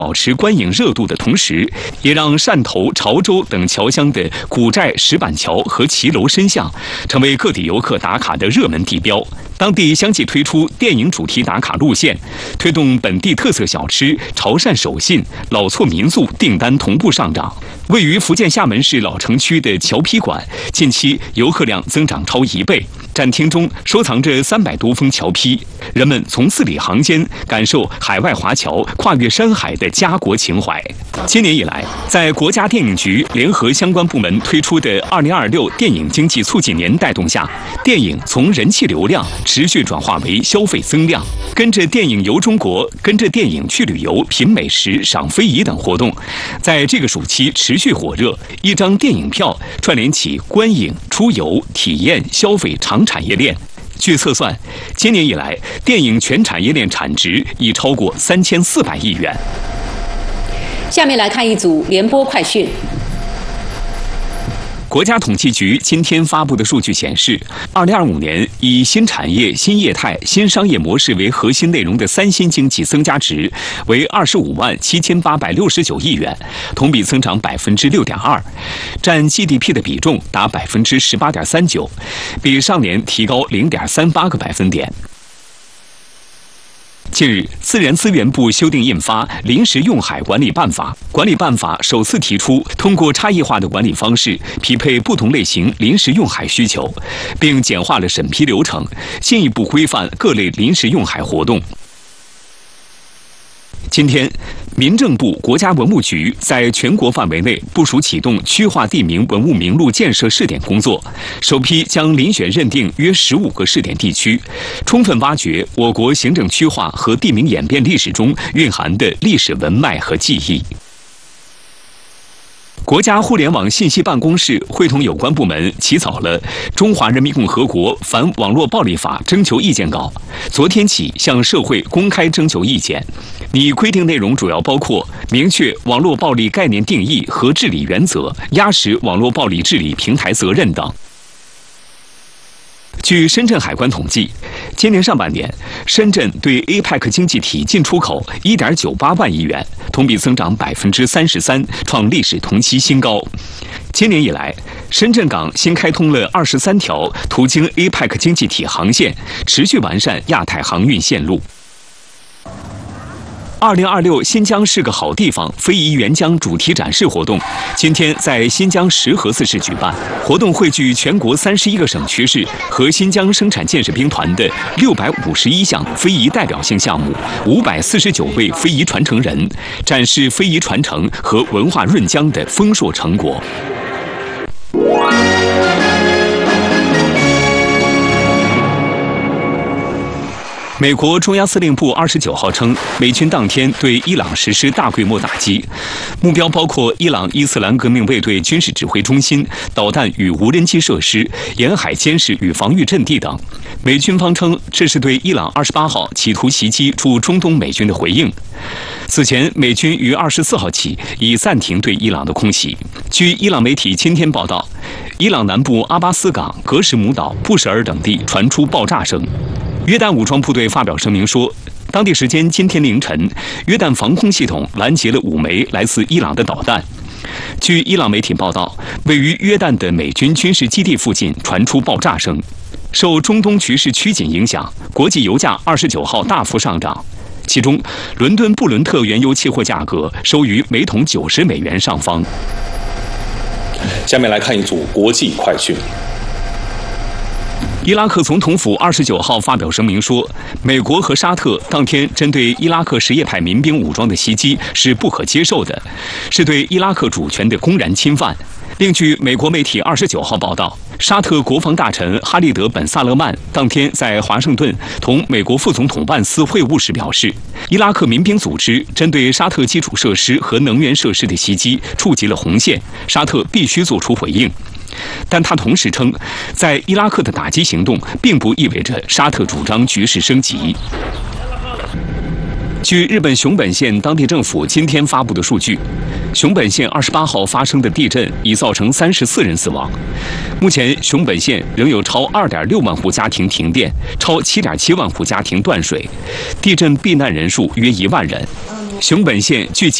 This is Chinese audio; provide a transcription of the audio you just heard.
保持观影热度的同时，也让汕头、潮州等侨乡的古寨、石板桥和骑楼深巷成为各地游客打卡的热门地标。当地相继推出电影主题打卡路线，推动本地特色小吃、潮汕手信、老厝民宿订单同步上涨。位于福建厦门市老城区的侨批馆，近期游客量增长超1倍。展厅中收藏着300多封侨批，人们从字里行间感受海外华侨跨越山海的家国情怀。今年以来，在国家电影局联合相关部门推出的2026电影经济促进年带动下，电影从人气流量持续转化为消费增量。跟着电影游中国，跟着电影去旅游、品美食、赏非遗等活动，在这个暑期持续火热。一张电影票串联起观影、出游、体验、消费长产业链。据测算，今年以来，电影全产业链产值已超过3400亿元。 下面来看一组联播快讯。 国家统计局今天发布的数据显示，2025年以新产业、新业态、新商业模式为核心内容的3新经济增加值为25万7869亿元，同比增长6.2%，占 GDP 的比重达18.39%，比上年提高0.38个百分点。近日，自然资源部修订印发《临时用海管理办法》。管理办法首次提出，通过差异化的管理方式，匹配不同类型临时用海需求，并简化了审批流程，进一步规范各类临时用海活动。今天，民政部、国家文物局在全国范围内部署启动区划地名文物名录建设试点工作，首批将遴选认定约15个试点地区，充分挖掘我国行政区划和地名演变历史中蕴含的历史文脉和记忆。国家互联网信息办公室会同有关部门起草了《中华人民共和国反网络暴力法》征求意见稿，昨天起向社会公开征求意见。拟规定内容主要包括明确网络暴力概念定义和治理原则，压实网络暴力治理平台责任等。据深圳海关统计，今年上半年，深圳对 APEC 经济体进出口1.98万亿元，同比增长33%，创历史同期新高。今年以来，深圳港新开通了23条途经 APEC 经济体航线，持续完善亚太航运线路。2026新疆是个好地方非遗援疆主题展示活动，今天在新疆石河子市举办。活动汇聚全国31个省区市和新疆生产建设兵团的651项非遗代表性项目，549位非遗传承人，展示非遗传承和文化润疆的丰硕成果。美国中央司令部29号称，美军当天对伊朗实施大规模打击，目标包括伊朗伊斯兰革命卫队军事指挥中心、导弹与无人机设施、沿海监视与防御阵地等。美军方称，这是对伊朗28号企图袭击驻中东美军的回应。此前，美军于24号起已暂停对伊朗的空袭。据伊朗媒体今天报道，伊朗南部阿巴斯港、格什姆岛、布什尔等地传出爆炸声。约旦武装部队发表声明说，当地时间今天凌晨，约旦防空系统拦截了5枚来自伊朗的导弹。据伊朗媒体报道，位于约旦的美军军事基地附近传出爆炸声。受中东局势趋紧影响，国际油价29号大幅上涨，其中伦敦布伦特原油期货价格收于每桶90美元上方。 下面来看一组国际快讯。 伊拉克总统府29号发表声明说，美国和沙特当天针对伊拉克什叶派民兵武装的袭击是不可接受的，是对伊拉克主权的公然侵犯。另据美国媒体29号报道，沙特国防大臣哈利德·本·萨勒曼当天在华盛顿同美国副总统万斯会晤时表示，伊拉克民兵组织针对沙特基础设施和能源设施的袭击触及了红线，沙特必须做出回应。但他同时称，在伊拉克的打击行动并不意味着沙特主张局势升级。据日本熊本县当地政府今天发布的数据，熊本县28号发生的地震已造成34人死亡。目前，熊本县仍有超2.6万户家庭停电，超7.7万户家庭断水，地震避难人数约1万人。 熊本县距